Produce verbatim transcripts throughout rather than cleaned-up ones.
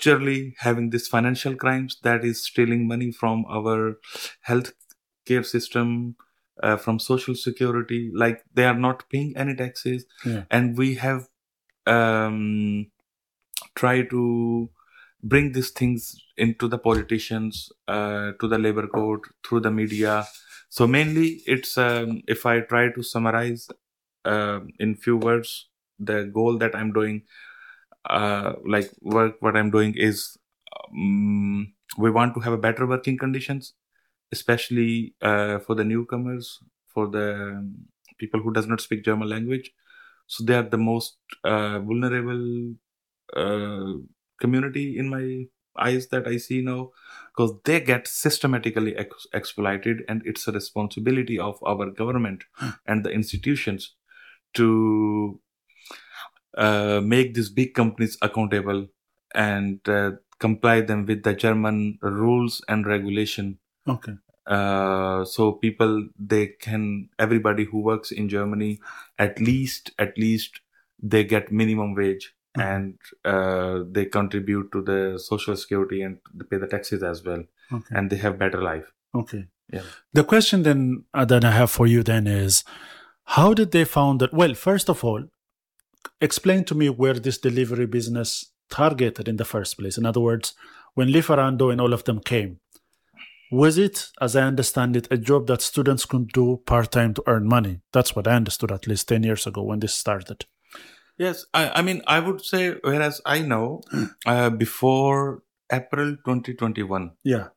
structurally having this financial crimes that is stealing money from our health care system, uh, from social security. Like they are not paying any taxes, Yeah. and we have um, tried to bring these things into the politicians, uh, to the labor code, through the media. So mainly, it's um, if I try to summarize uh, in few words, the goal that I'm doing, uh, like work, what I'm doing is um, we want to have a better working conditions, especially uh, for the newcomers, for the people who does not speak German language. So they are the most uh, vulnerable uh, community in my eyes that I see now, because they get systematically ex- exploited, and it's a responsibility of our government and the institutions to uh, make these big companies accountable and uh, comply them with the German rules and regulation. Okay. Uh, so people, they can, everybody who works in Germany, at least at least they get minimum wage, Mhm. and uh, they contribute to the social security and they pay the taxes as well, Okay. and they have better life. Okay. Yeah. The question then uh, that I have for you then is, how did they found that? Well, first of all, explain to me where this delivery business targeted in the first place. In other words, when Lieferando and all of them came, was it, as I understand it, a job that students could do part-time to earn money? That's what I understood at least ten years ago when this started. Yes, I, I mean, I would say, whereas I know uh, before April twenty twenty-one, Yeah,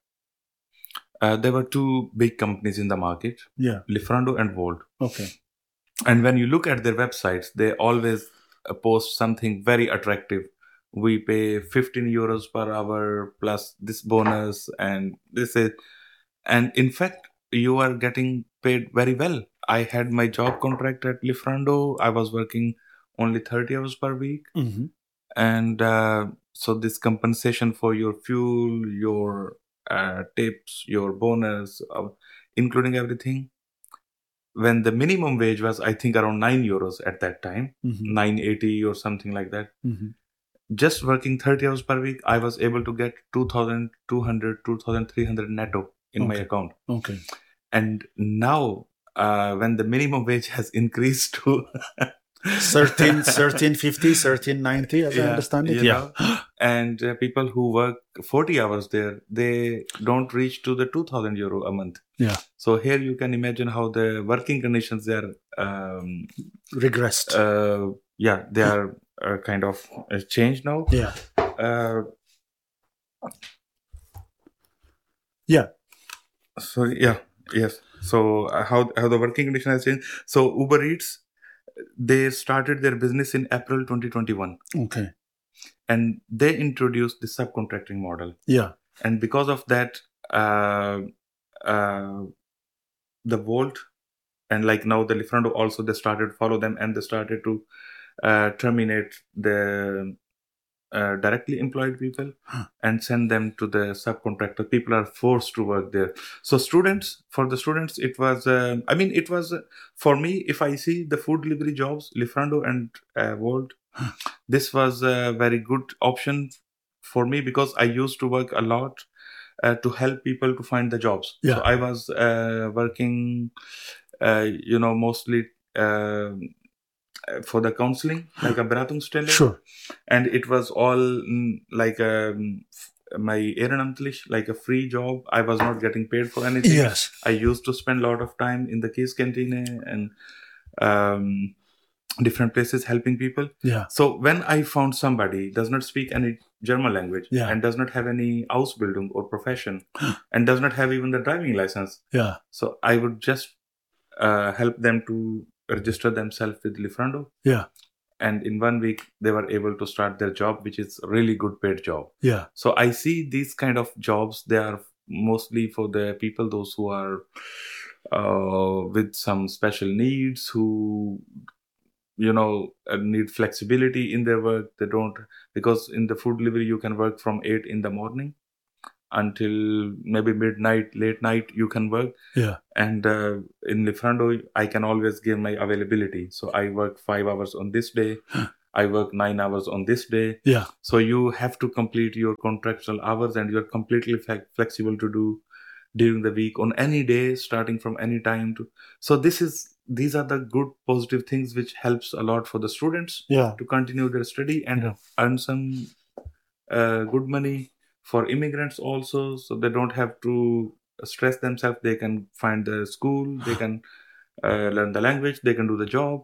uh, there were two big companies in the market, yeah, Lieferando and Volt. okay, And when you look at their websites, they always uh, post something very attractive. We pay fifteen euros per hour plus this bonus, and this is, and in fact, you are getting paid very well. I had my job contract at Lieferando. I was working only thirty hours per week. hmm And uh, so this compensation for your fuel, your uh, tips, your bonus, uh, including everything, when the minimum wage was, I think, around nine euros at that time, hmm nine eighty or something like that. hmm Just working thirty hours per week, I was able to get two thousand two hundred, two thousand three hundred netto in my Okay. account. Okay. And now, uh, when the minimum wage has increased to thirteen, thirteen fifty, thirteen ninety, as I Yeah, understand it. you Yeah. know, and uh, people who work forty hours there, they don't reach to the two thousand euro a month. Yeah. So here you can imagine how the working conditions there, um, Regressed. uh, yeah, they are uh, kind of uh, changed now. yeah. Uh, Yeah. sorry, yeah, yes. So uh, how how the working condition has changed. So Uber Eats, they started their business in April twenty twenty-one, Okay. and they introduced the subcontracting model. Yeah. And because of that, uh, uh, the Volt and like now the Lieferando also, they started follow them, and they started to uh, terminate the uh, directly employed people and send them to the subcontractor. People are forced to work there. So students, for the students, it was, uh, I mean, it was, uh, for me, if I see the food delivery jobs, Lieferando and uh, Volt, this was a very good option for me, because I used to work a lot uh, to help people to find the jobs. Yeah. So I was uh, working, uh, you know, mostly uh, for the counseling, like a Beratungsstelle. Sure. And it was all mm, like um, my ehrenamtlich, like a free job. I was not getting paid for anything. Yes. I used to spend a lot of time in the Kieskantine and um, different places helping people. Yeah. So when I found somebody does not speak any German language, Yeah. and does not have any Ausbildung or profession and does not have even the driving license, Yeah. so I would just uh, help them to register themselves with Lieferando. Yeah. And in one week, they were able to start their job, which is a really good paid job. Yeah. So I see these kind of jobs, they are mostly for the people, those who are uh, with some special needs, who, you know, uh, need flexibility in their work. They don't, because in the food delivery, you can work from eight in the morning until maybe midnight, late night, you can work. Yeah. And uh, in Lieferando, I can always give my availability. So I work five hours on this day. I work nine hours on this day. Yeah. So you have to complete your contractual hours, and you're completely fe- flexible to do during the week on any day, starting from any time to. So this is these are the good positive things which helps a lot for the students Yeah. to continue their study and Yeah. earn some uh, good money. For immigrants also, so they don't have to stress themselves. They can find the school, they can uh, learn the language, they can do the job.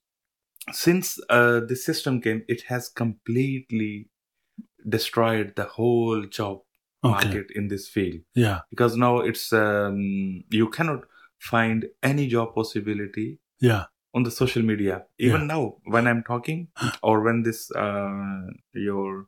Since uh, the system came, it has completely destroyed the whole job Okay. market in this field, Yeah. because now it's um, you cannot find any job possibility Yeah. on the social media. Even Yeah. now, when I'm talking, or when this uh, your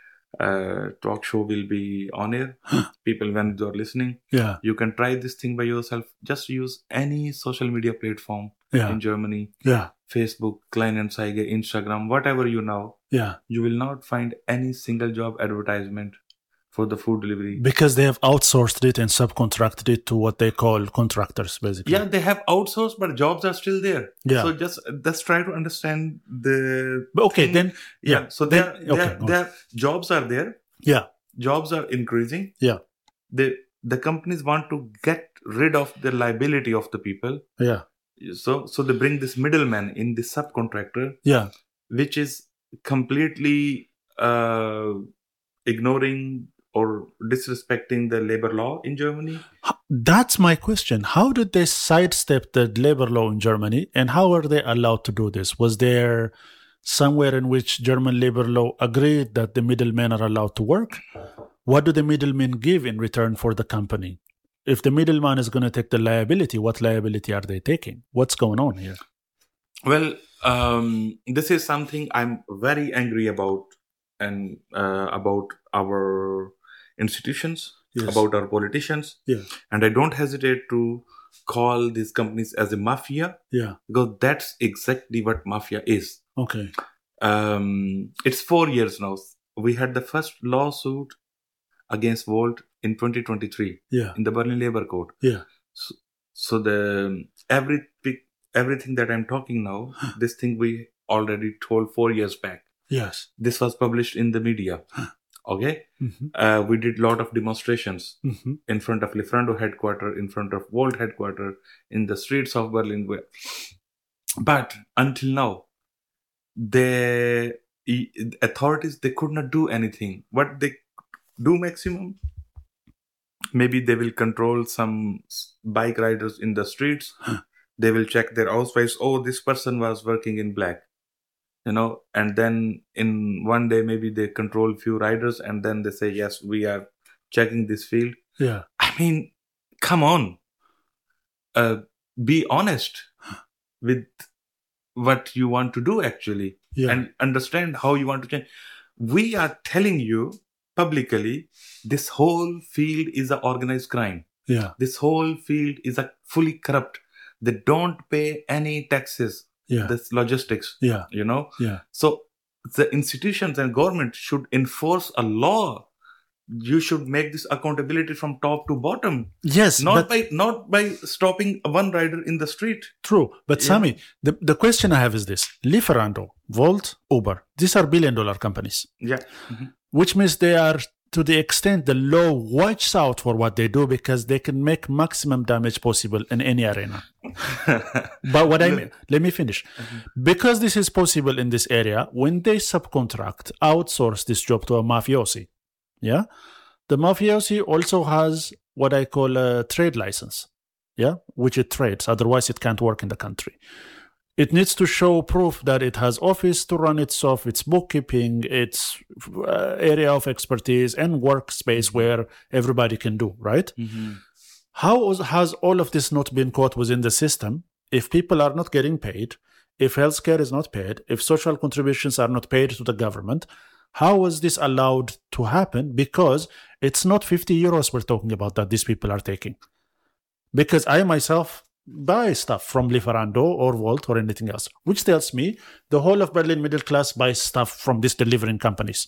uh, talk show will be on air, people, when you're listening, Yeah. you can try this thing by yourself. Just use any social media platform Yeah. in Germany, Yeah. Facebook, Kleinanzeiger, Instagram, whatever you know. Yeah. You will not find any single job advertisement for the food delivery. Because they have outsourced it and subcontracted it to what they call contractors, basically. Yeah, they have outsourced, but jobs are still there. Yeah. So just just try to understand the. But okay, thing. then. Yeah. Yeah. So then, there, okay, there, go on. there, jobs are there. Yeah. Jobs are increasing. Yeah. The the companies want to get rid of the liability of the people. Yeah. So so they bring this middleman in, this subcontractor, Yeah. which is completely uh, ignoring or disrespecting the labor law in Germany. H- That's my question. How did they sidestep the labor law in Germany, and how are they allowed to do this? Was there somewhere in which German labor law agreed that the middlemen are allowed to work? What do the middlemen give in return for the company? If the middleman is going to take the liability, what liability are they taking? What's going on here? Well, um, this is something I'm very angry about, and uh, about our institutions, Yes. about our politicians. Yeah. And I don't hesitate to call these companies as a mafia, Yeah. because that's exactly what mafia is. Okay. Um, it's four years now. We had the first lawsuit against Volt in twenty twenty-three Yeah. in the Berlin Labor Court. Yeah. So, so the every everything that I'm talking now, this thing we already told four years back. Yes. This was published in the media. Okay, Mm-hmm. uh, we did a lot of demonstrations Mm-hmm. in front of Lieferando headquarters, in front of Volt headquarters, in the streets of Berlin. Where- But until now, the e- authorities, they could not do anything. What they do maximum, maybe they will control some s- bike riders in the streets. They will check their ausweis. Oh, this person was working in black, you know. And then in one day, maybe they control few riders, and then they say, yes, we are checking this field. Yeah. I mean, come on. Uh, be honest with what you want to do, actually, Yeah. and understand how you want to change. We are telling you publicly, this whole field is an organized crime. Yeah. This whole field is a fully corrupt. They don't pay any taxes. Yeah. This logistics, Yeah. you know. Yeah. So the institutions and government should enforce a law. You should make this accountability from top to bottom, Yes. not but by not by stopping one rider in the street. True. But Yeah. Sami, the, the question I have is this. Lieferando, Volt, Uber, these are billion dollar companies, Yeah. which means they are, to the extent the law watches out for what they do because they can make maximum damage possible in any arena. But what I mean, let me finish. Because this is possible in this area, when they subcontract, outsource this job to a mafiosi, yeah, the mafiosi also has what I call a trade license, yeah, which it trades. Otherwise, it can't work in the country. It needs to show proof that it has office to run itself, its bookkeeping, its uh, area of expertise, and workspace where everybody can do, right? How is- has all of this not been caught within the system if people are not getting paid, if healthcare is not paid, if social contributions are not paid to the government? How is this allowed to happen? Because it's not fifty euros we're talking about that these people are taking. Because I myself buy stuff from Lieferando or Volt or anything else, which tells me the whole of Berlin middle class buys stuff from these delivering companies,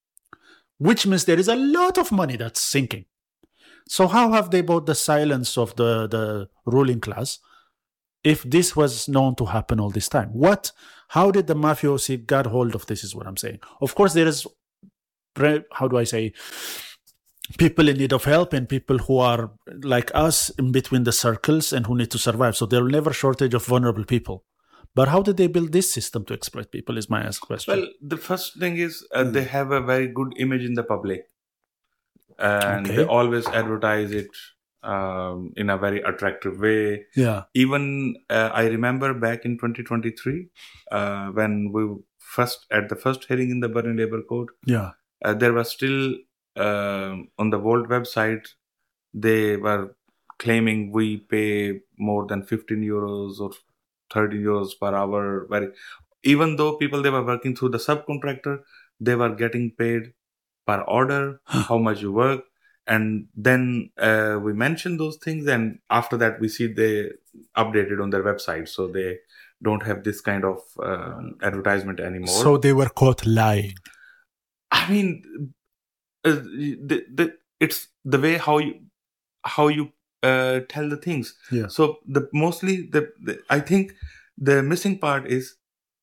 which means there is a lot of money that's sinking. So how have they bought the silence of the, the ruling class if this was known to happen all this time? What, how did the mafiosi get hold of this is what I'm saying. Of course, there is, how do I say, people in need of help and people who are like us in between the circles and who need to survive. So there will never shortage of vulnerable people. But how did they build this system to exploit people is my question. Well, the first thing is uh, mm. they have a very good image in the public. And okay. they always advertise it um, in a very attractive way. Yeah. Even uh, I remember back in twenty twenty-three, uh, when we first, at the first hearing in the Berlin Labor Code, yeah, uh, there was still uh, on the Volt website, they were claiming we pay more than fifteen euros or thirty euros per hour. Very, even though people, they were working through the subcontractor, they were getting paid per order, how much you work. And then uh, we mentioned those things, and after that we see they updated on their website, so they don't have this kind of uh, advertisement anymore. So they were caught lying. I mean, uh, the, the, it's the way how you how you uh, tell the things. Yeah. So the mostly the, the I think the missing part is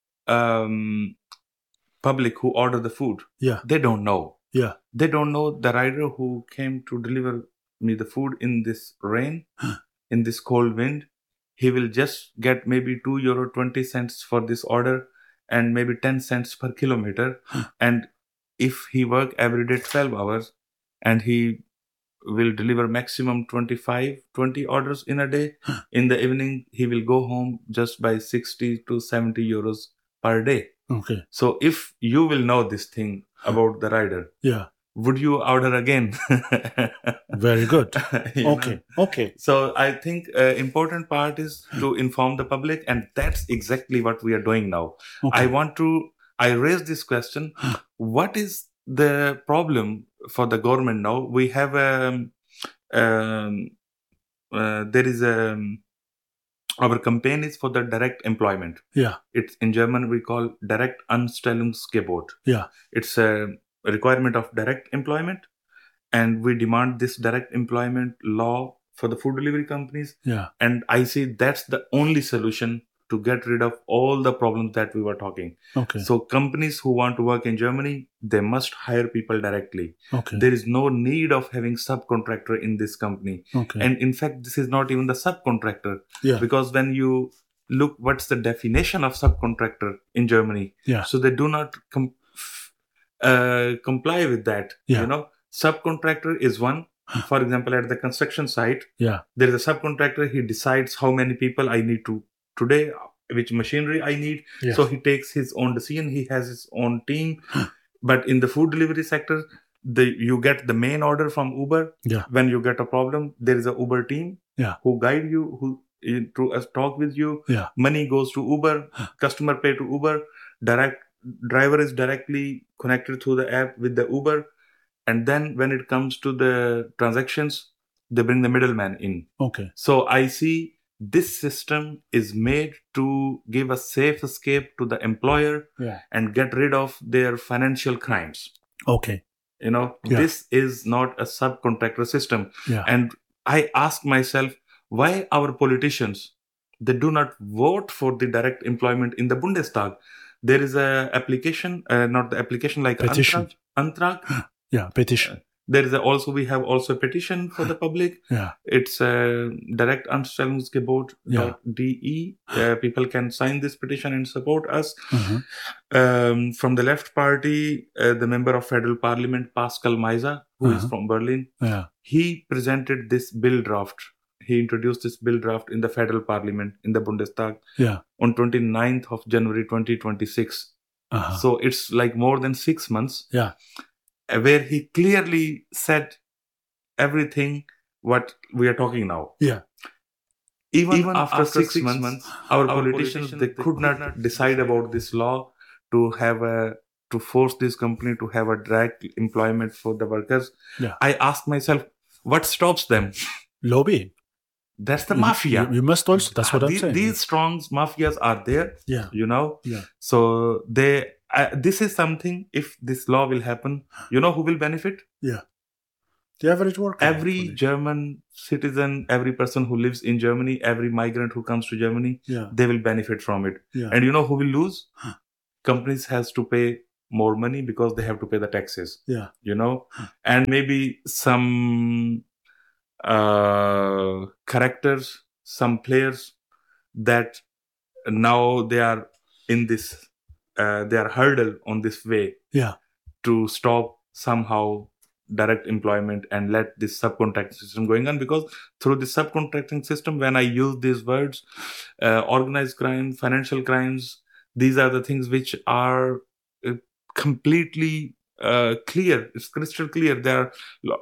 um, public who order the food. Yeah. They don't know. Yeah. They don't know the rider who came to deliver me the food in this rain, in this cold wind. He will just get maybe two euro twenty cents for this order and maybe ten cents per kilometer. And if he work every day twelve hours and he will deliver maximum twenty-five, twenty orders in a day, in the evening he will go home just by sixty to seventy euros per day. Okay. So if you will know this thing about the rider, yeah, would you order again? Very good. Okay. Know? Okay. So I think uh, important part is to inform the public, and that's exactly what we are doing now. Okay. I want to, I raise this question. What is the problem for the government now? We have a, um, uh, there is a, our campaign is for the direct employment. Yeah. It's in German we call direct Anstellungsgebot. Yeah. It's a requirement of direct employment, and we demand this direct employment law for the food delivery companies. Yeah. And I see that's the only solution to get rid of all the problems that we were talking. Okay. So companies who want to work in Germany, they must hire people directly. Okay. There is no need of having subcontractor in this company. Okay. And in fact, this is not even the subcontractor. Yeah. Because when you look, what's the definition of subcontractor in Germany? Yeah. So they do not com- uh, comply with that. Yeah. You know, subcontractor is one. For example, at the construction site, yeah, there is a subcontractor. He decides how many people I need to today, which machinery I need. Yeah. So he takes his own decision. He has his own team. But in the food delivery sector, the you get the main order from Uber. Yeah. When you get a problem, there is a Uber team. Yeah. Who guide you, who to uh, talk with you. Yeah. Money goes to Uber. Customer pay to Uber. Direct driver is directly connected through the app with the Uber. And then when it comes to the transactions, they bring the middleman in. Okay. So I see this system is made to give a safe escape to the employer, yeah, and get rid of their financial crimes. Okay. You know, yeah, this is not a subcontractor system. Yeah. And I ask myself, why our politicians, they do not vote for the direct employment in the Bundestag? There is a application, uh, not the application like petition. Antrag. Antrag. Yeah, petition. Uh, there is a, also, we have also a petition for the public. Yeah. It's uh, direct Anstellungsgebot dot de. Yeah. Uh, people can sign this petition and support us. Uh-huh. Um, from the left party, uh, the member of federal parliament, Pascal Meiser, who uh-huh. is from Berlin, yeah, he presented this bill draft. He introduced this bill draft in the federal parliament, in the Bundestag, yeah, on twenty-ninth of January twenty twenty-six. Uh-huh. So it's like more than six months. Yeah. Where he clearly said everything what we are talking now. Yeah. Even, Even after, after six, six months, months, our, our politicians, they, they could, could not, not decide about this law to have a to force this company to have a direct employment for the workers. Yeah. I ask myself, what stops them? Lobbying. That's the you, mafia. You, you must also. That's what uh, I'm these, saying. These strong mafias are there. Yeah. You know. Yeah. So they. Uh, this is something. If this law will happen, you know who will benefit? Yeah. The average worker. Every hopefully. German citizen, every person who lives in Germany, every migrant who comes to Germany, Yeah. they will benefit from it. Yeah. And you know who will lose? Huh. Companies has to pay more money because they have to pay the taxes. Yeah. You know, and maybe some uh, characters, some players that now they are in this, uh, they are hurdled on this way. Yeah. To stop somehow direct employment and let this subcontracting system going on, because through the subcontracting system, when I use these words, uh, organized crime, financial crimes, these are the things which are uh, completely uh, clear. It's crystal clear. There are,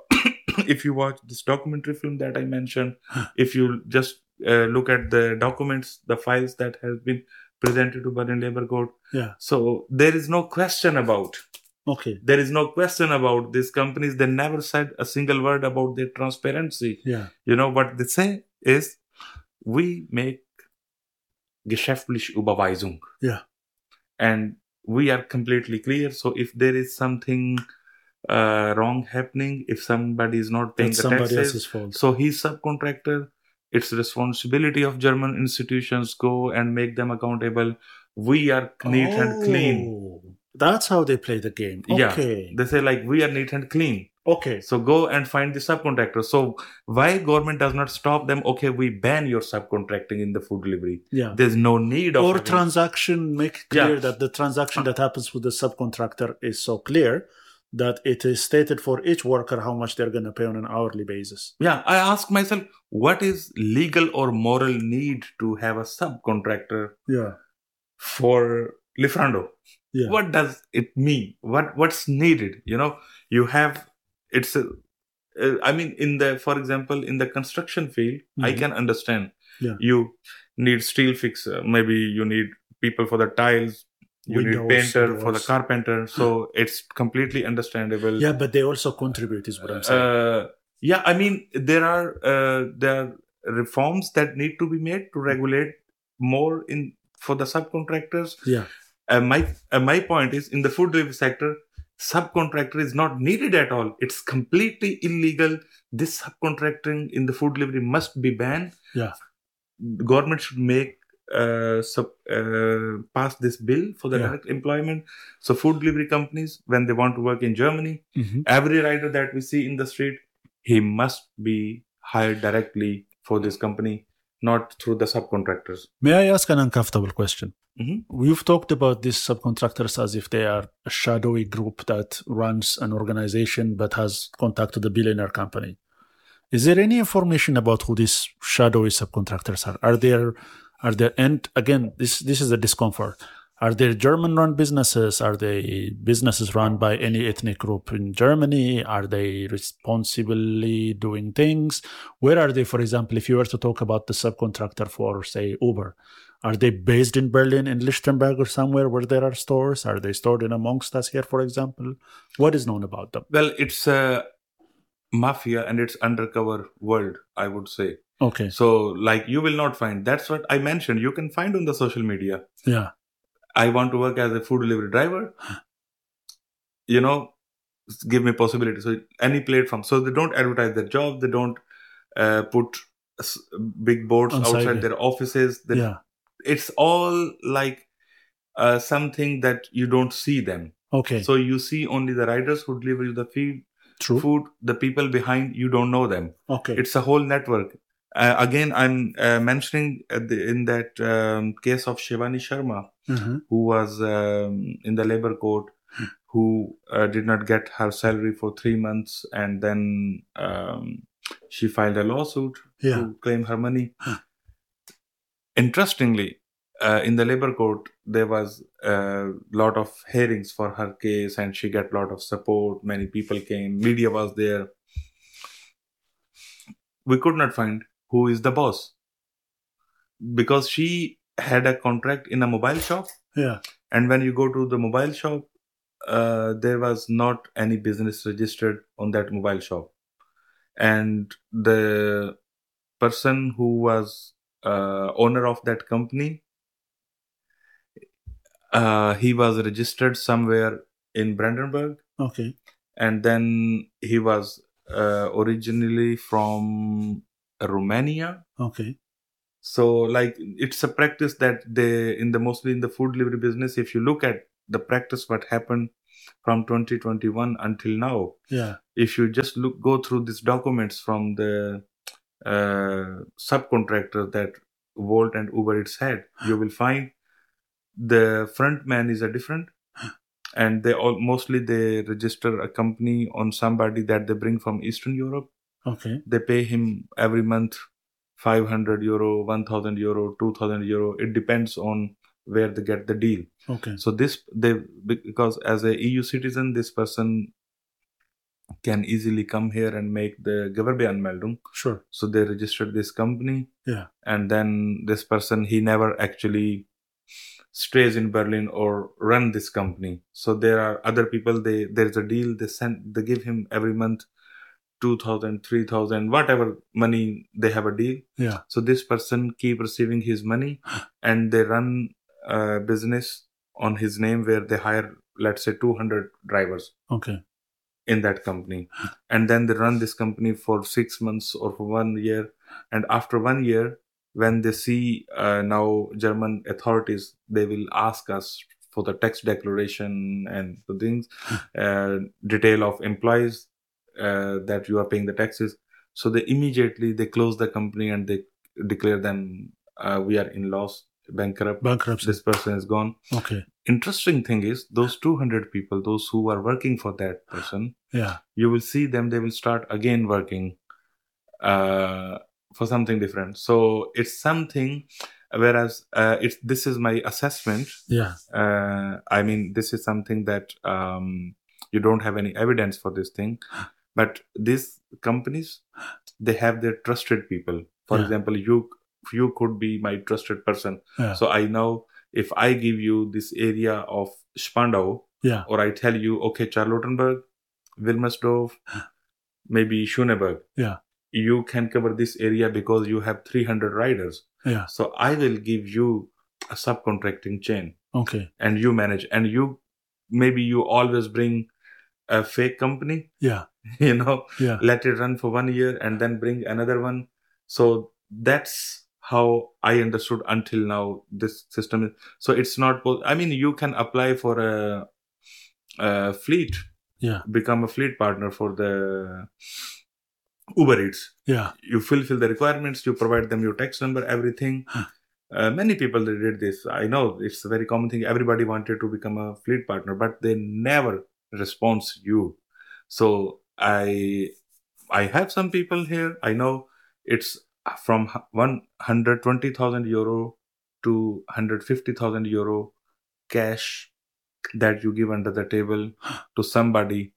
if you watch this documentary film that I mentioned, if you just uh, look at the documents, the files that have been presented to Berlin Labor Court, Yeah. so there is no question about. Okay. There is no question about these companies. They never said a single word about their transparency. Yeah. You know what they say is, we make geschäftliche Überweisung. Yeah. And we are completely clear. So if there is something uh, wrong happening, if somebody is not paying That's the somebody taxes, else's fault. so he's subcontractor. It's responsibility of German institutions, go and make them accountable. We are neat oh, and clean. That's how they play the game. Okay. Yeah. They say like, we are neat and clean. Okay. So go and find the subcontractor. So why government does not stop them? Okay, we ban your subcontracting in the food delivery. Yeah. There's no need of or having... transaction make clear Yeah. that the transaction that happens with the subcontractor is so clear that it is stated for each worker how much they're going to pay on an hourly basis. Yeah, I ask myself, what is legal or moral need to have a subcontractor Yeah. for Lifrando? Yeah. What does it mean? What what's needed? You know, you have it's a, uh, I mean, in the, for example, in the construction field, Mhm. I can understand. Yeah. You need steel fixer, maybe you need people for the tiles, you Windows, need painter for the doors. carpenter. So it's completely understandable. Yeah, but they also contribute, is what I'm saying. Uh, yeah, I mean, there are uh, there are reforms that need to be made to regulate more in for the subcontractors. Yeah. Uh, my uh, my point is, in the food delivery sector, subcontractor is not needed at all. It's completely illegal. This subcontracting in the food delivery must be banned. Yeah. The government should make uh, sub, uh, pass this bill for the Yeah. direct employment. So food delivery companies, when they want to work in Germany, Mhm. every rider that we see in the street, he must be hired directly for this company, not through the subcontractors. May I ask an uncomfortable question? Mhm. We've talked about these subcontractors as if they are a shadowy group that runs an organization but has contact to the billionaire company. Is there any information about who these shadowy subcontractors are? Are there, are there, and again, this this is a discomfort. Are there German-run businesses? Are they businesses run by any ethnic group in Germany? Are they responsibly doing things? Where are they, for example, if you were to talk about the subcontractor for, say, Uber, are they based in Berlin, in Lichtenberg or somewhere where there are stores? Are they stored in amongst us here, for example? What is known about them? Well, it's a mafia and it's undercover world, I would say. Okay. So, like, you will not find. That's what I mentioned. You can find on the social media. Yeah. I want to work as a food delivery driver. You know, give me possibility. So any platform. So they don't advertise their job. They don't uh, put s- big boards On site, outside yeah. their offices. They, Yeah. It's all like uh, something that you don't see them. Okay. So you see only the riders who deliver you the feed, True. food. The people behind, you don't know them. Okay. It's a whole network. Uh, again, I'm uh, mentioning at the, in that um, case of Shivani Sharma, Mhm. who was um, in the labor court, who uh, did not get her salary for three months, and then um, she filed a lawsuit Yeah. to claim her money. Interestingly, uh, in the labor court, there was a lot of hearings for her case, and she got a lot of support. Many people came, media was there. We could not find who is the boss, because she had a contract in a mobile shop. Yeah. And when you go to the mobile shop, uh, there was not any business registered on that mobile shop. And the person who was uh, owner of that company, uh, he was registered somewhere in Brandenburg. Okay. And then he was uh, originally from Romania. Okay. So like it's a practice that they in the mostly in the food delivery business, if you look at the practice what happened from twenty twenty-one until now, Yeah. if you just look go through these documents from the uh, subcontractor that Volt and Uber Eats had, you will find the front man is a different, and they all mostly they register a company on somebody that they bring from Eastern Europe. Okay. They pay him every month five hundred euro, one thousand euro, two thousand euro. It depends on where they get the deal. Okay. So this they because as a E U citizen, this person can easily come here and make the Gewerbeanmeldung. Sure. So they registered this company. Yeah. And then this person, he never actually stays in Berlin or run this company. So there are other people, they there's a deal, they send they give him every month two thousand, three thousand, whatever money they have a deal. Yeah. So this person keep receiving his money and they run a business on his name where they hire, let's say, two hundred drivers. Okay. In that company. And then they run this company for six months or for one year. And after one year, when they see uh, now German authorities, they will ask us for the tax declaration and the things, uh, detail of employees uh, that you are paying the taxes. So they immediately, they close the company and they declare them, uh, we are in loss, bankrupt. Bankruptcy. This person is gone. Okay. Interesting thing is those two hundred people, those who are working for that person, Yeah. you will see them, they will start again working uh, for something different. So it's something, whereas uh, it's this is my assessment. Yeah. Uh, I mean, this is something that um, you don't have any evidence for this thing, but these companies, they have their trusted people. For Yeah. example, you you could be my trusted person. Yeah. So I know if I give you this area of Spandau, Yeah. or I tell you, okay, Charlottenburg, Wilmersdorf, maybe Schöneberg, Yeah. you can cover this area because you have three hundred riders. Yeah. So I will give you a subcontracting chain Okay. and you manage. And you, maybe you always bring a fake company, Yeah. you know, Yeah. let it run for one year and then bring another one. So that's how I understood until now this system is. So it's not, po- I mean, you can apply for a, a fleet, Yeah. become a fleet partner for the Uber Eats. Yeah. You fulfill the requirements, you provide them your tax number, everything. Uh, many people did this. I know it's a very common thing. Everybody wanted to become a fleet partner, but they never respond you. So I, I have some people here. I know it's from one hundred twenty thousand euro to one hundred fifty thousand euro cash that you give under the table to somebody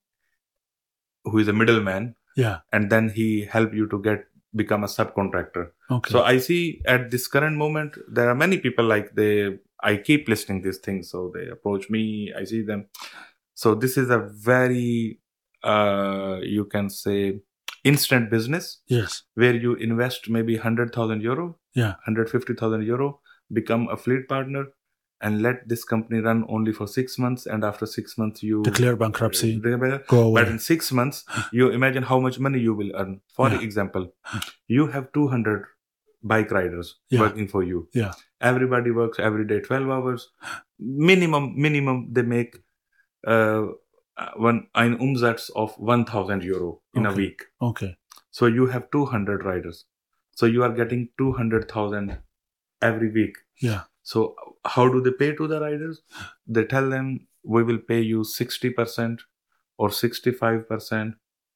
who is a middleman. Yeah. And then he help you to get become a subcontractor. Okay. So I see at this current moment there are many people like they I keep listening these things, so they approach me, I see them. So this is a very uh you can say instant business. Yes. Where you invest maybe one hundred thousand euro, Yeah. one hundred fifty thousand euro, become a fleet partner and let this company run only for six months, and after six months you Declare bankruptcy. Uh, Go away. but in six months, you imagine how much money you will earn. For Yeah. example, you have two hundred bike riders Yeah. working for you. Yeah. Everybody works every day twelve hours. Minimum, minimum they make uh, one ein Umsatz of one thousand euro in a Okay. week. Okay. So you have two hundred riders. So you are getting two hundred thousand every week. Yeah. So how do they pay to the riders? They tell them, we will pay you sixty percent or sixty-five percent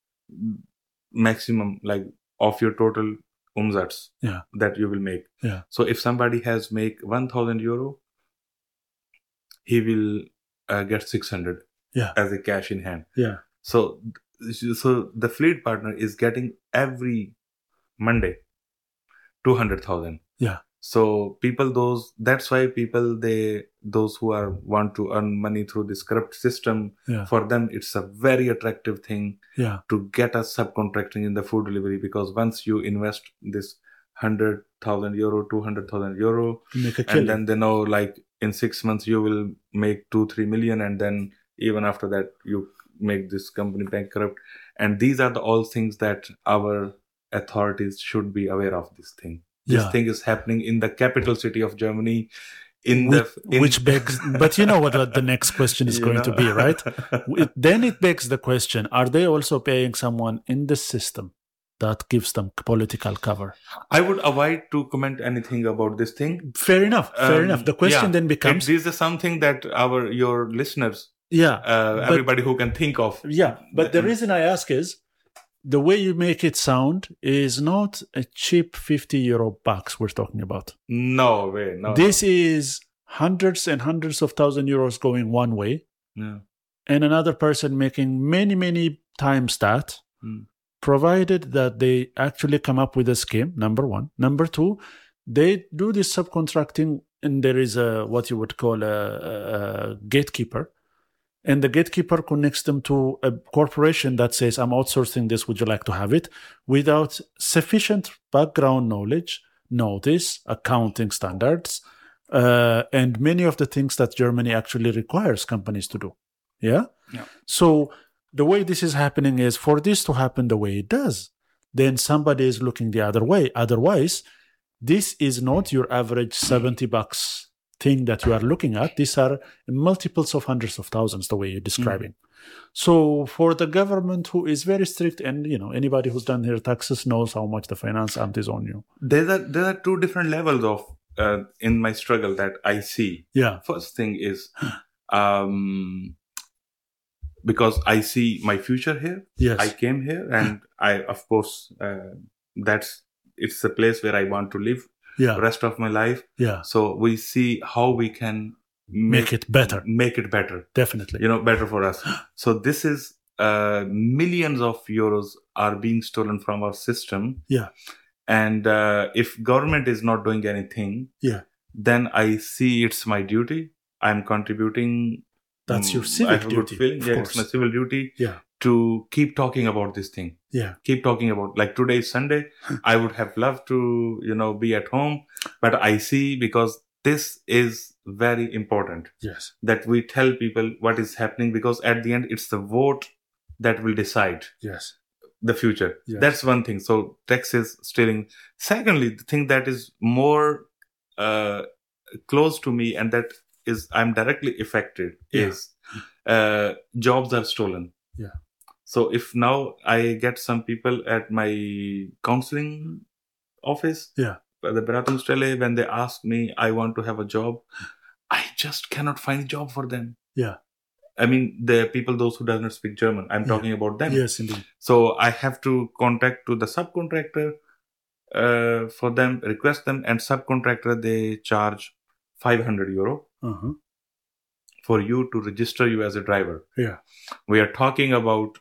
maximum, like of your total umsatz Yeah. that you will make. Yeah. So if somebody has make one thousand euro, he will uh, get six hundred Yeah. as a cash in hand. Yeah. So, so the fleet partner is getting every Monday two hundred thousand. Yeah. So people, those that's why people they those who are want to earn money through this corrupt system, Yeah. for them it's a very attractive thing Yeah. to get us subcontracting in the food delivery, because once you invest this hundred thousand euro, two hundred thousand euro, Make a and killing. then they know like in six months you will make two three million, and then even after that you make this company bankrupt, And these are the all things that our authorities should be aware of this thing. This Yeah. thing is happening in the capital city of Germany. In which, the in, which begs, but you know what, what the next question is you going know? to be, right? It, then it begs the question: are they also paying someone in the system that gives them political cover? I would avoid to comment anything about this thing. Fair enough. Fair Um, enough. The question yeah. then becomes: It, this is something that our your listeners, yeah, uh, but- everybody who can think of. yeah. But the reason I ask is, the way you make it sound is not a cheap fifty euro bucks we're talking about. No way. No. This is hundreds and hundreds of thousand euros going one way, no. and another person making many, many times that, Mm. provided that they actually come up with a scheme, number one. Number two, they do this subcontracting, and there is a what you would call a, a gatekeeper. And the gatekeeper connects them to a corporation that says, I'm outsourcing this, would you like to have it? Without sufficient background knowledge, notice, accounting standards, uh, and many of the things that Germany actually requires companies to do. Yeah? Yeah. So the way this is happening is, for this to happen the way it does, then somebody is looking the other way. Otherwise, this is not your average seventy bucks thing that you are looking at. These are multiples of hundreds of thousands, the way you're describing. Mm-hmm. So for the government, who is very strict, and you know, anybody who's done their taxes knows how much the finance amt is on you. There are there are two different levels of uh, in my struggle that I see. Yeah. First thing is, um, because I see my future here. Yes. I came here, and I, of course, uh, that's it's a place where I want to live. Yeah. Rest of my life. Yeah. So we see how we can make, make it better. Make it better. Definitely. You know, better for us. So this is uh, millions of euros are being stolen from our system. Yeah. And uh, if government is not doing anything, yeah, then I see it's my duty. I'm contributing. That's your I civic have a duty. good feeling. Yeah, course. It's my civil duty. Yeah. To keep talking about this thing. Yeah. Keep talking about, like today is Sunday. I would have loved to, you know, be at home, but I see, because this is very important. Yes. That we tell people what is happening, because at the end, it's the vote that will decide. Yes. The future. Yes. That's one thing. So taxes stealing. Secondly, the thing that is more uh, close to me, and that is I'm directly affected, yeah. is uh, jobs are stolen. Yeah. So if now I get some people at my counseling office, yeah, the Beratungsstelle, when they ask me, I want to have a job, I just cannot find a job for them. Yeah. I mean, the people, those who doesn't speak German, I'm yeah. talking about them. Yes, indeed. So I have to contact to the subcontractor uh, for them, request them, and subcontractor, they charge five hundred euro uh-huh. for you to register you as a driver. Yeah. We are talking about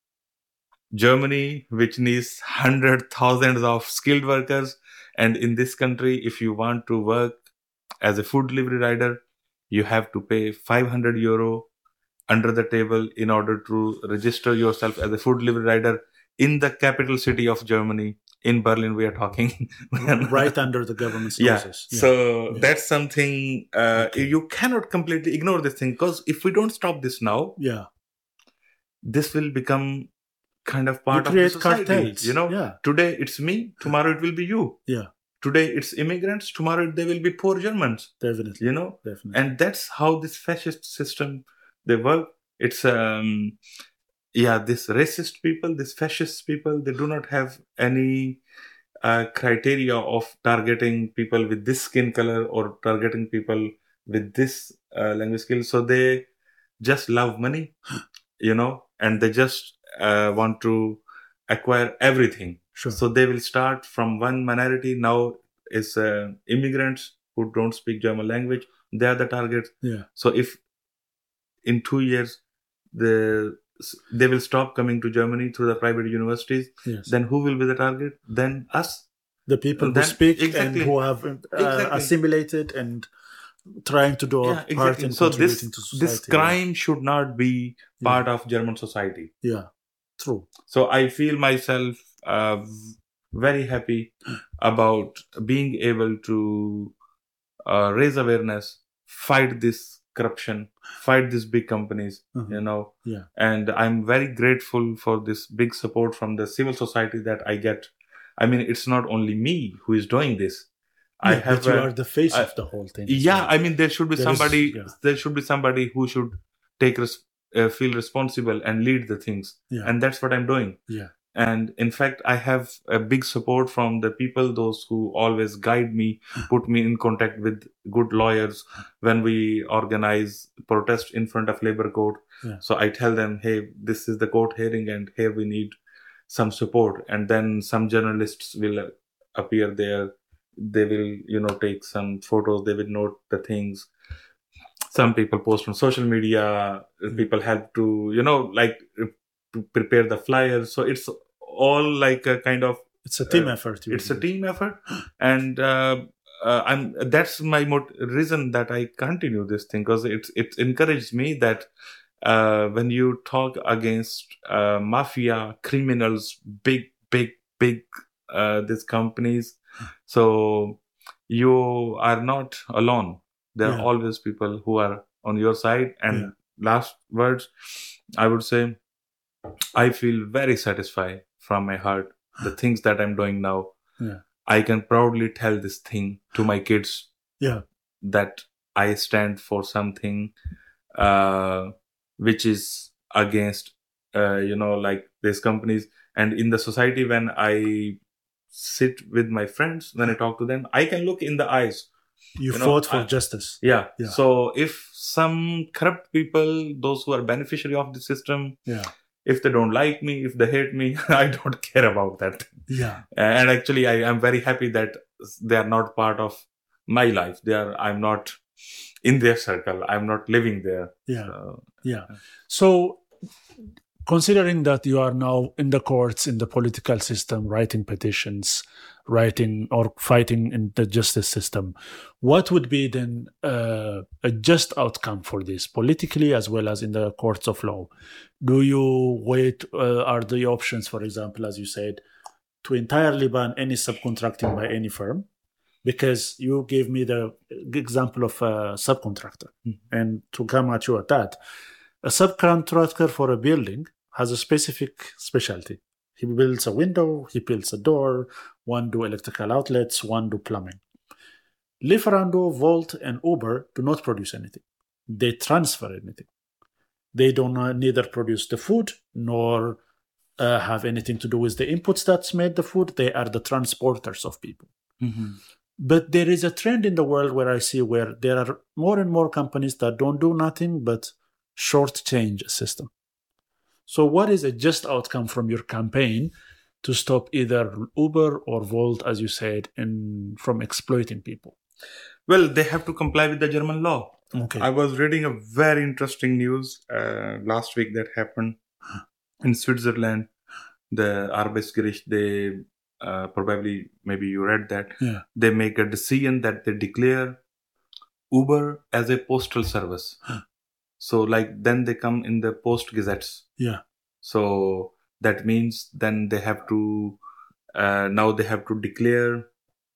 Germany, which needs hundred thousands of skilled workers. And in this country, if you want to work as a food delivery rider, you have to pay five hundred euro under the table in order to register yourself as a food delivery rider in the capital city of Germany. In Berlin, we are talking. Right under the government's yeah. noses. Yeah. So yeah. that's something uh, okay. You cannot completely ignore this thing, because if we don't stop this now, yeah, this will become kind of part you of the create society. Cartels. You know, yeah. Today it's me, tomorrow it will be you. Yeah. Today it's immigrants, tomorrow they will be poor Germans. Definitely. You know, definitely. And that's how this fascist system they work. It's um, yeah, this racist people, this fascist people, they do not have any uh, criteria of targeting people with this skin color or targeting people with this uh, language skill. So they just love money, you know, and they just uh, want to acquire everything. Sure. So they will start from one minority. Now is uh, immigrants who don't speak German language. They are the target. Yeah. So if in two years the they will stop coming to Germany through the private universities, yes. then who will be the target? Then us. The people then, who speak exactly. and who have uh, exactly. assimilated and trying to do yeah, our exactly. part in so contributing this, to society. This crime yeah. should not be part yeah. of German society. Yeah, true. So I feel myself uh, very happy about being able to uh, raise awareness, fight this corruption, fight these big companies, Mhm. you know. Yeah. And I'm very grateful for this big support from the civil society that I get. I mean, it's not only me who is doing this. I Yeah, have but you a- are the face I- of the whole thing. as yeah, well. I mean, there should be There is- somebody. yeah. There should be somebody who should take res- uh, feel responsible and lead the things, Yeah. and that's what I'm doing. Yeah. And in fact, I have a big support from the people, those who always guide me, put me in contact with good lawyers when we organize protest in front of labor court. Yeah. So I tell them, hey, this is the court hearing and here we need some support. And then some journalists will uh, appear there. They will, you know, take some photos. They will note the things. Some people post on social media. Mm. People help to, you know, like uh, to prepare the flyers. So it's all like a kind of It's a team Uh, effort. it's a usually. team effort, and uh, uh, I'm that's my mot- reason that I continue this thing, because it's it encouraged me that uh, when you talk against uh, mafia criminals, big big big uh, these companies, so you are not alone. There Yeah. are always people who are on your side. And Yeah. last words, I would say, I feel very satisfied from my heart. The things that I'm doing now, Yeah. I can proudly tell this thing to my kids Yeah. that I stand for something uh, which is against, uh, you know, like these companies. And in the society, when I sit with my friends, when I talk to them, I can look in the eyes. You, You know, fought for I- justice. Yeah. Yeah. So if some corrupt people, those who are beneficiary of the system, Yeah. if they don't like me, if they hate me, I don't care about that. Yeah. And actually, I am very happy that they are not part of my life. They are. I'm not in their circle. I'm not living there. Yeah. So, Yeah. So, considering that you are now in the courts, in the political system, writing petitions, writing or fighting in the justice system, what would be then uh, a just outcome for this, politically as well as in the courts of law? Do you wait? Uh, are the options, for example, as you said, to entirely ban any subcontracting by any firm? Because you gave me the example of a subcontractor, and to come at you at that, a subcontractor for a building has a specific specialty. He builds a window, he builds a door, one do electrical outlets, one do plumbing. Lieferando, Volt, and Uber do not produce anything. They transfer anything. They don't uh, neither produce the food nor uh, have anything to do with the inputs that's made the food. They are the transporters of people. But there is a trend in the world where I see where there are more and more companies that don't do nothing but shortchange a system. So what is a just outcome from your campaign to stop either Uber or Volt, as you said, in, from exploiting people? well, they have to comply with the German law. Okay. I was reading a very interesting news uh, last week that happened in Switzerland. The Arbeitsgericht, they uh, probably, maybe you read that, Yeah. they make a decision that they declare Uber as a postal service. So like then they come in the post gazettes. Yeah. So that means then they have to, uh, now they have to declare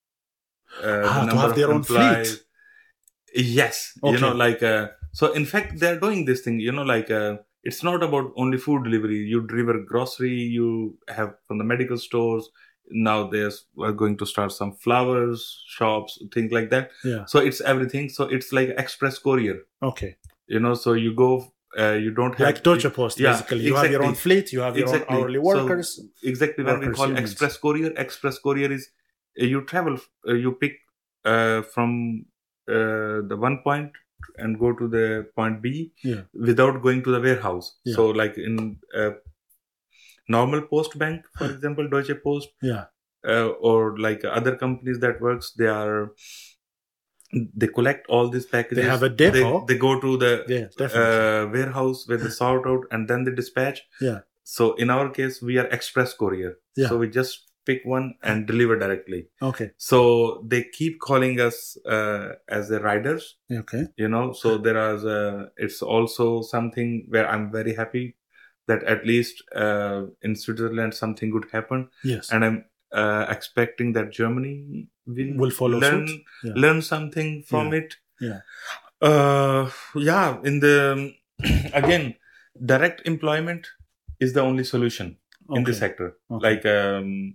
uh, Ah, the to number have of their own employees. fleet. Yes, you Okay. know, like uh, so. In fact, they're doing this thing. You know, like uh, it's not about only food delivery. You deliver grocery. You have from the medical stores. Now they're we're going to start some flowers shops, things like that. Yeah. So it's everything. So it's like express courier. Okay. You know, so you go. Uh, you don't have Like Deutsche Post, Yeah, basically. You have your own exactly. fleet, you have your Exactly. own hourly So, workers. exactly when we workers' call unions. express courier. Express courier is uh, you travel. Uh, you pick uh, from uh, the one point and go to the point B Yeah. without going to the warehouse. Yeah. So like in uh, normal post bank, for example, Deutsche Post, Yeah. uh, or like other companies that works, they are they collect all these packages. They have a depot. They, they go to the Yeah, definitely. uh, warehouse where they sort out and then they dispatch. Yeah. So in our case, we are express courier. Yeah. So we just pick one and deliver directly. Okay. So they keep calling us uh, as the riders, Okay. you know. So there is a, it's also something where I'm very happy that at least uh, in Switzerland something good happened, Yes. and I'm uh, expecting that Germany will, Will follow learn suit. Yeah. learn something from Yeah. it. Yeah. Uh, yeah, in the again, direct employment is the only solution in this Okay. sector. Okay. Like um,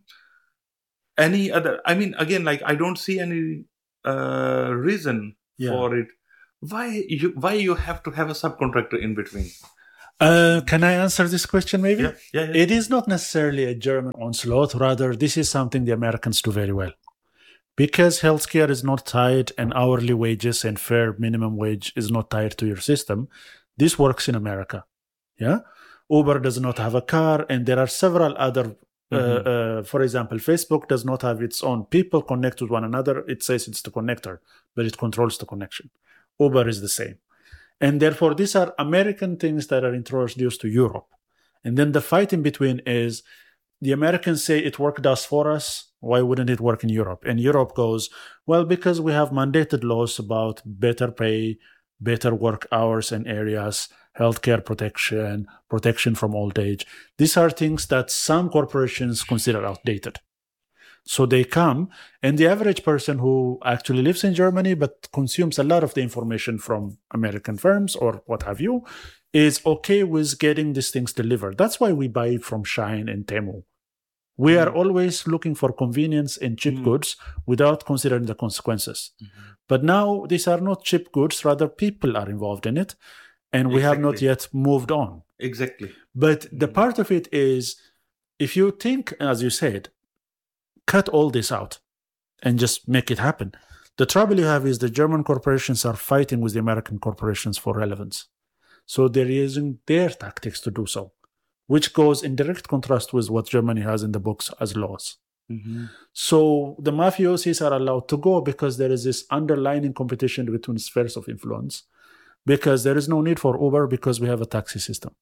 any other, I mean, again, like I don't see any uh, reason Yeah. for it. Why you why you have to have a subcontractor in between? Uh, can I answer this question maybe? Yeah, yeah, yeah. It is not necessarily a German onslaught. Rather, this is something the Americans do very well. Because healthcare is not tied and hourly wages and fair minimum wage is not tied to your system, this works in America. Yeah. Uber does not have a car, and there are several other. Uh, Mhm. uh, for example, Facebook does not have its own people connect with one another. It says it's the connector, but it controls the connection. Uber is the same. And therefore, these are American things that are introduced to Europe. And then the fight in between is the Americans say it worked us for us. Why wouldn't it work in Europe? And Europe goes, well, because we have mandated laws about better pay, better work hours and areas, healthcare protection, protection from old age. These are things that some corporations consider outdated. So they come, and the average person who actually lives in Germany but consumes a lot of the information from American firms or what have you is okay with getting these things delivered. That's why we buy from Shine and Temu. We are Mm. always looking for convenience and cheap Mm. goods without considering the consequences. Mhm. But now these are not cheap goods, rather people are involved in it, and we have not Exactly. yet moved on. Exactly. But the Mm. part of it is, if you think, as you said, cut all this out and just make it happen. The trouble you have is the German corporations are fighting with the American corporations for relevance. So they're using their tactics to do so, which goes in direct contrast with what Germany has in the books as laws. Mhm. So the mafiosis are allowed to go because there is this underlying competition between spheres of influence, because there is no need for Uber because we have a taxi system.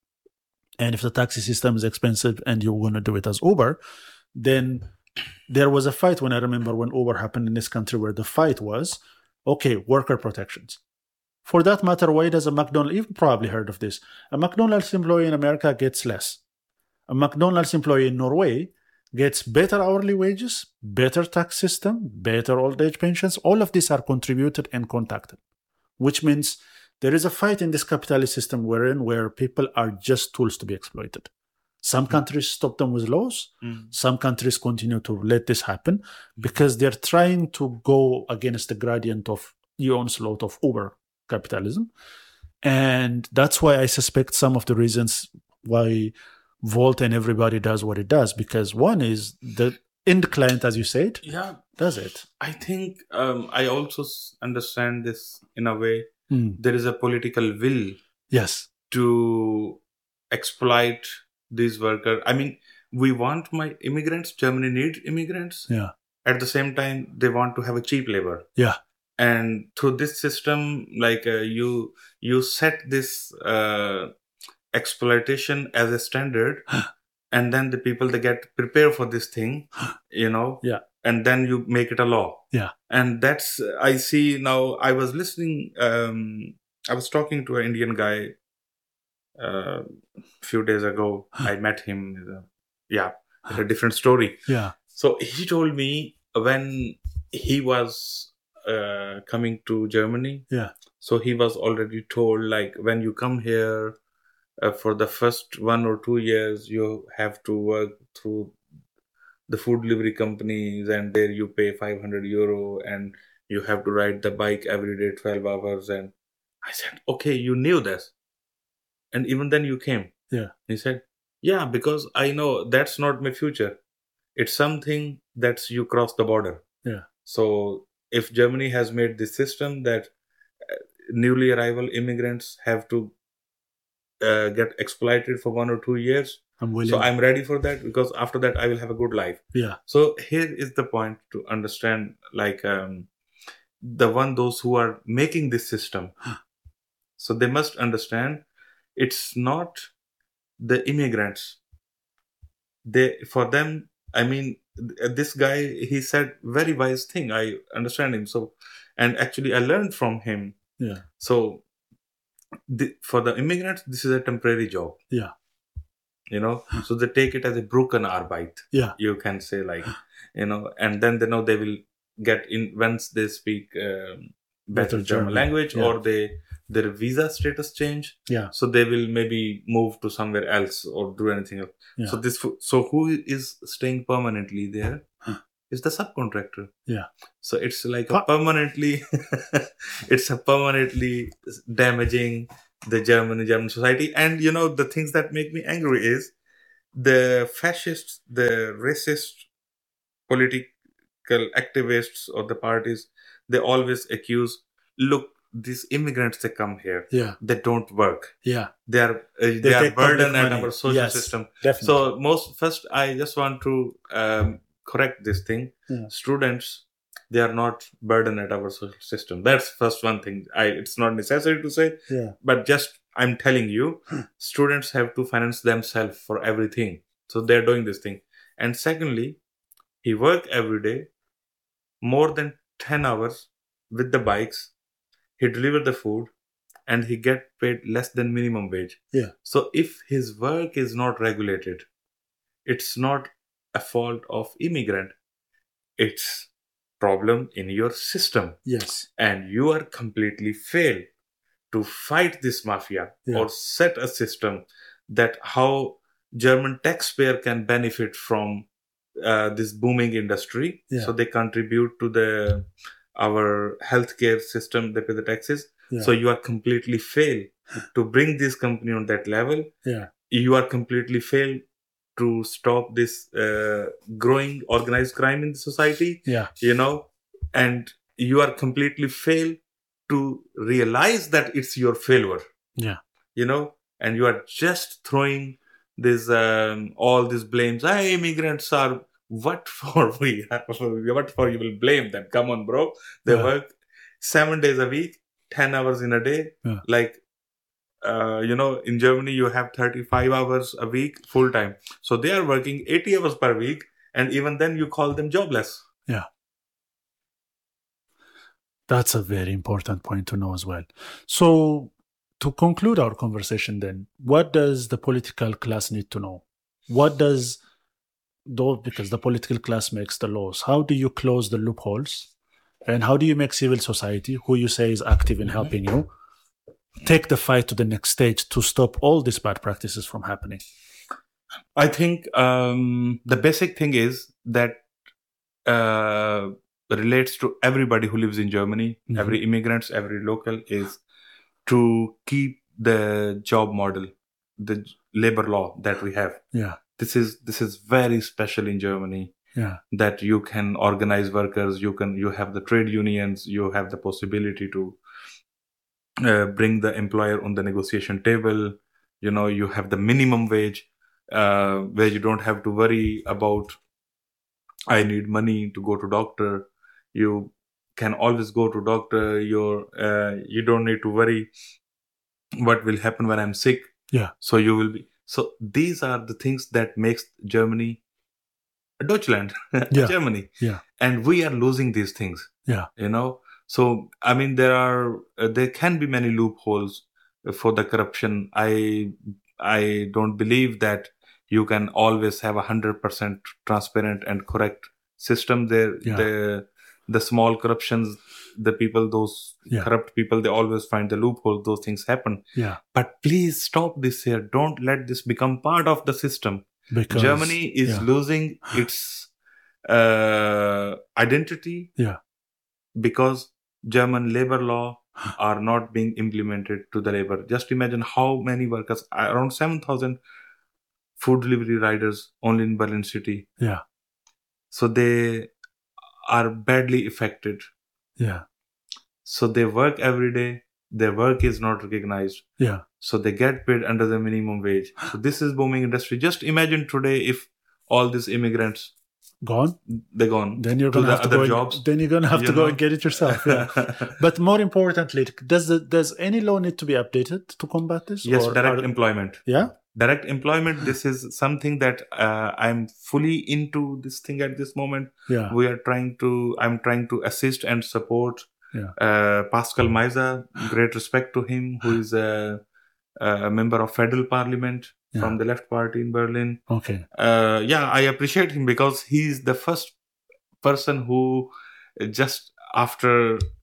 And if the taxi system is expensive and you're going to do it as Uber, then there was a fight when I remember when Uber happened in this country where the fight was, okay, worker protections. For that matter, why does a McDonald's, you've probably heard of this, a McDonald's employee in America gets less. A McDonald's employee in Norway gets better hourly wages, better tax system, better old age pensions. All of these are contributed and contacted, which means there is a fight in this capitalist system wherein where people are just tools to be exploited. Some countries stop them with laws. Mm. Some countries continue to let this happen because they're trying to go against the gradient of the onslaught of Uber capitalism. And that's why I suspect some of the reasons why Volt and everybody does what it does, because one is the end client, as you said, Yeah, does it. I think um, I also s- understand this in a way. Mm. There is a political will Yes. to exploit these workers. I mean, we want my immigrants. Germany needs immigrants. Yeah. At the same time, they want to have a cheap labor. Yeah. And through this system, like uh, you, you set this uh, exploitation as a standard, and then the people they get prepared for this thing, you know. Yeah. And then you make it a law. Yeah. And that's I see now. I was listening. Um, I was talking to an Indian guy a few days ago. I met him. Uh, yeah, it's a different story. Yeah. So he told me when he was uh, coming to Germany. Yeah. So he was already told, like, when you come here uh, for the first one or two years, you have to work through the food delivery companies, and there you pay five hundred euro, and you have to ride the bike every day twelve hours. And I said, okay, you knew this, and even then you came. Yeah. He said, yeah, because I know that's not my future. It's something that's you cross the border. Yeah. So if Germany has made this system that uh, newly arrival immigrants have to uh, get exploited for one or two years, I'm willing. so I'm ready for that, because after that I will have a good life. Yeah. So here is the point to understand, like um, the one those who are making this system. So they must understand it's not the immigrants. They for them. I mean, th- this guy he said very wise thing. I understand him. So, and actually I learned from him. Yeah. So the, for the immigrants, this is a temporary job. Yeah. You know, so they take it as a broken arbeit. Yeah. You can say, like, you know, and then they know they will get in once they speak um, better German, German language, yeah. or they their visa status change. Yeah. So they will maybe move to somewhere else or do anything else. Yeah. So this so who is staying permanently there? Huh. Is the subcontractor. Yeah. So it's like a permanently it's a permanently damaging the German German society. And you know, the things that make me angry is the fascists, the racist political activists or the parties, they always accuse, look, these immigrants, they come here, yeah, they don't work, yeah, they are uh, they, they are burden at our social yes, system. Definitely. So most first, I just want to um, correct this thing. Yeah. Students, they are not burden at our social system. That's first one thing. I it's not necessary to say, yeah, but just I'm telling you, students have to finance themselves for everything. So they're doing this thing. And secondly, he work every day, more than ten hours with the bikes. He deliver the food and he get paid less than minimum wage. Yeah. So if his work is not regulated, it's not a fault of immigrant. It's problem in your system. Yes. And you are completely failed to fight this mafia, yeah, or set a system that how German taxpayer can benefit from uh, this booming industry. Yeah. So they contribute to the our healthcare system, they pay the taxes. Yeah. So you are completely failed to bring this company on that level. Yeah. You are completely failed to stop this uh, growing organized crime in the society. Yeah. You know, and you are completely failed to realize that it's your failure. Yeah. You know, and you are just throwing this um, all these blames. Hey, immigrants are what for we what for you will blame them? Come on, bro. They yeah. work seven days a week, ten hours in a day. Yeah. Like uh, you know, in Germany you have thirty-five hours a week full time. So they are working eighty hours per week, and even then you call them jobless. Yeah. That's a very important point to know as well. So to conclude our conversation then, what does the political class need to know? What does, though, because the political class makes the laws, how do you close the loopholes? And how do you make civil society, who you say is active in helping you, take the fight to the next stage to stop all these bad practices from happening? I think um, the basic thing is that uh, relates to everybody who lives in Germany, mm-hmm. every immigrants, every local, is to keep the job model, the labor law that we have. Yeah. This is this is very special in Germany. Yeah. That you can organize workers, you can you have the trade unions, you have the possibility to uh, bring the employer on the negotiation table. You know, you have the minimum wage, uh, where you don't have to worry about I need money to go to doctor. You can always go to doctor. You're uh, you don't need to worry what will happen when I'm sick. Yeah. So you will be. So these are the things that makes Germany Deutschland, yeah. Germany. Yeah. And we are losing these things. Yeah. You know. So I mean, there are uh, there can be many loopholes for the corruption. I I don't believe that you can always have a hundred percent transparent and correct system. There, yeah. the the small corruptions, the people, those yeah. corrupt people, they always find the loophole. Those things happen. Yeah. But please stop this here. Don't let this become part of the system. Because Germany is yeah. losing its uh, identity. Yeah. Because German labor law are not being implemented to the labor. Just imagine how many workers, around seven thousand food delivery riders only in Berlin city. Yeah. So they are badly affected. Yeah. So they work every day. Their work is not recognized. Yeah. So they get paid under the minimum wage. So this is booming industry. Just imagine today if all these immigrants gone, they're gone. Then you're gonna to have the to other go. jobs. And, then you're gonna have you to know? go and get it yourself. Yeah. But more importantly, does the, does any law need to be updated to combat this? Yes, or direct are, employment. Yeah. Direct employment, this is something that uh, I'm fully into this thing at this moment. Yeah. We are trying to, I'm trying to assist and support yeah. uh, Pascal Meiser. Great respect to him, who is a, a member of federal parliament yeah. from the left party in Berlin. Okay. Uh, yeah, I appreciate him because he's the first person who just after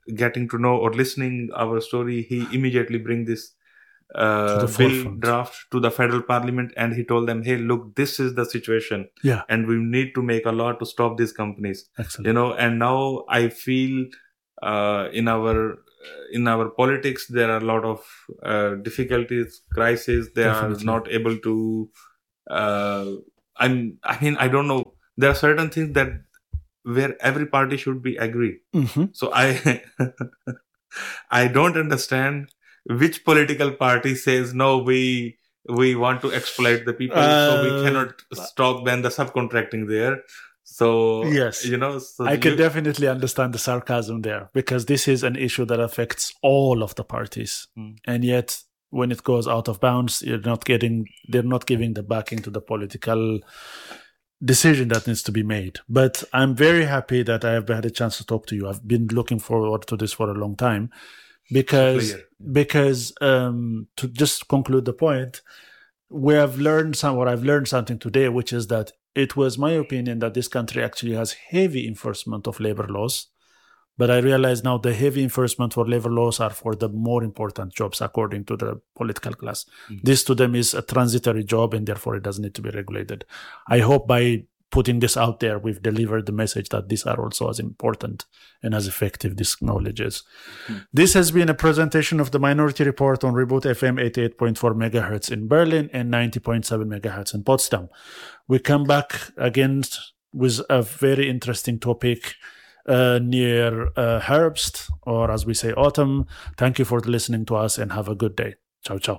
getting to know or listening our story, he immediately bring this uh, bill forefront. draft to the federal parliament, and he told them, hey, look, this is the situation. Yeah. And we need to make a law to stop these companies. Excellent. You know, and now I feel uh, in our in our politics, there are a lot of uh, difficulties, crises. They Definitely. are not able to, uh, I'm, I mean, I don't know. There are certain things that where every party should be agree. Mm-hmm. So I, I don't understand which political party says, no, we, we want to exploit the people. Uh, so we cannot stop ban the subcontracting there. So, yes, you know, so I you, can definitely understand the sarcasm there, because this is an issue that affects all of the parties. Mm. And yet when it goes out of bounds, you're not getting, they're not giving the backing to the political decision that needs to be made. But I'm very happy that I have had a chance to talk to you. I've been looking forward to this for a long time, because, Clear. because um, to just conclude the point, we have learned some, or I've learned something today, which is that it was my opinion that this country actually has heavy enforcement of labor laws. But I realize now the heavy enforcement for labor laws are for the more important jobs, according to the political class. Mm-hmm. This to them is a transitory job, and therefore it doesn't need to be regulated. I hope by putting this out there, we've delivered the message that these are also as important and as effective this knowledge is. Mm-hmm. This has been a presentation of the Minority Report on Reboot F M eighty-eight point four megahertz in Berlin and ninety point seven megahertz in Potsdam. We come back again with a very interesting topic uh, near uh, Herbst, or as we say, autumn. Thank you for listening to us, and have a good day. Ciao, ciao.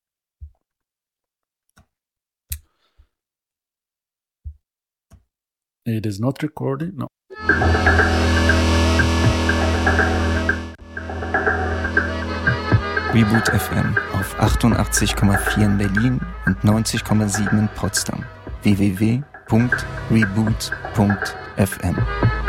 It is not recording. No. Reboot F M auf achtundachtzig Komma vier in Berlin und neunzig Komma sieben in Potsdam. w w w punkt reboot punkt f m